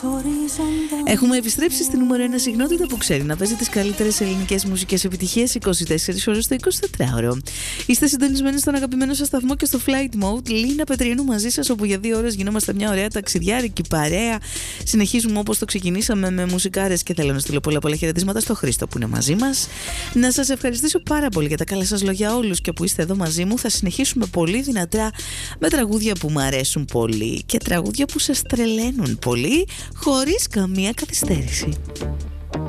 Έχουμε επιστρέψει στην νούμερο 1 συχνότητα που ξέρει να παίζει τις καλύτερες ελληνικές μουσικές επιτυχίες 24 ώρες το 24ωρο. Είστε συντονισμένοι στον αγαπημένο σας σταθμό και στο Flight Mode. Λίνα Πετριανού μαζί σας, όπου για 2 ώρες γινόμαστε μια ωραία ταξιδιάρικη παρέα. Συνεχίζουμε όπως το ξεκινήσαμε με μουσικάρες και θέλω να στείλω πολλά χαιρετίσματα στο Χρήστο που είναι μαζί μας. Να σας ευχαριστήσω πάρα πολύ για τα καλά σας λόγια όλους και που είστε εδώ μαζί μου. Θα συνεχίσουμε πολύ δυνατά με τραγούδια που μου αρέσουν πολύ και τραγούδια που σας τρελαίνουν πολύ, χωρίς καμία καθυστέρηση.